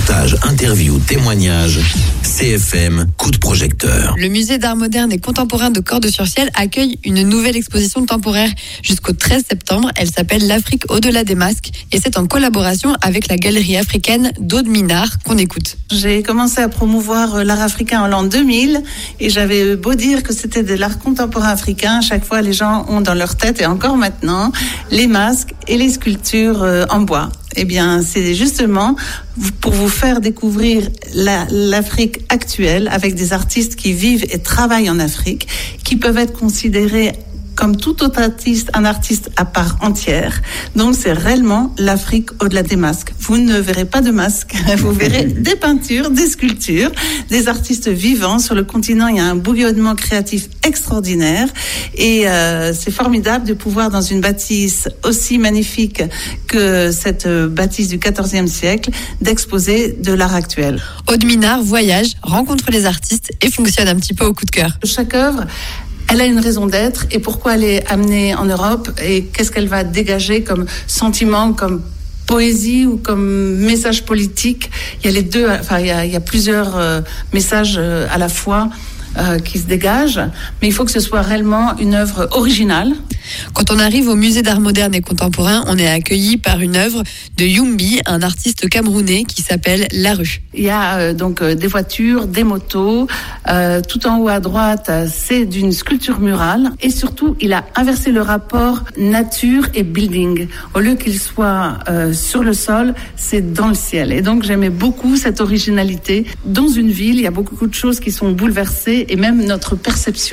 Reportages, interviews, témoignages. CFM, coup de projecteur. Le musée d'art moderne et contemporain de Cordes-sur-Ciel accueille une nouvelle exposition temporaire jusqu'au 13 septembre. Elle s'appelle L'Afrique au-delà des masques et c'est en collaboration avec la galerie africaine d'Aude Minard qu'on écoute. J'ai commencé à promouvoir l'art africain en l'an 2000 et j'avais beau dire que c'était de l'art contemporain africain. À chaque fois, les gens ont dans leur tête, et encore maintenant, les masques et les sculptures en bois. Eh bien, c'est justement pour vous faire découvrir l'Afrique actuelle avec des artistes qui vivent et travaillent en Afrique, qui peuvent être considérés comme tout autre artiste, un artiste à part entière. Donc, c'est réellement l'Afrique au-delà des masques. Vous ne verrez pas de masques. Vous verrez des peintures, des sculptures, des artistes vivants. Sur le continent, il y a un bouillonnement créatif extraordinaire. Et c'est formidable de pouvoir, dans une bâtisse aussi magnifique que cette bâtisse du XIVe siècle, d'exposer de l'art actuel. Aude Minard voyage, rencontre les artistes et fonctionne un petit peu au coup de cœur. Chaque œuvre, elle a une raison d'être et pourquoi elle est amenée en Europe et qu'est-ce qu'elle va dégager comme sentiment, comme poésie ou comme message politique. Il y a les deux, enfin il y a plusieurs messages à la fois qui se dégagent, mais il faut que ce soit réellement une œuvre originale. Quand on arrive au musée d'art moderne et contemporain, on est accueilli par une œuvre de Yumbi, un artiste camerounais qui s'appelle La Rue. Il y a donc des voitures, des motos. Tout en haut à droite, c'est d'une sculpture murale. Et surtout, il a inversé le rapport nature et building. Au lieu qu'il soit sur le sol, c'est dans le ciel. Et donc, j'aimais beaucoup cette originalité. Dans une ville, il y a beaucoup de choses qui sont bouleversées et même notre perception.